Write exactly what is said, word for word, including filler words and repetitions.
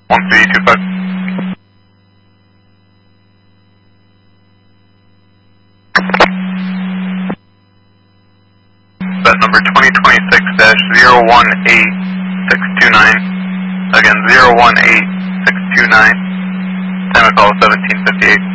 one three two five. That number twenty twenty-six dash zero one eight six two nine. Again, zero one eight six two nine. Time of call seventeen fifty-eight.